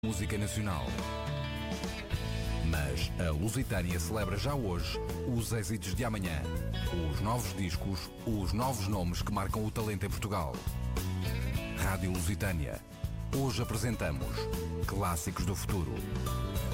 Música nacional. Mas a Lusitânia celebra já hoje os êxitos de amanhã, os novos discos, os novos nomes que marcam o talento em Portugal. Rádio Lusitânia. Hoje apresentamos Clássicos do Futuro.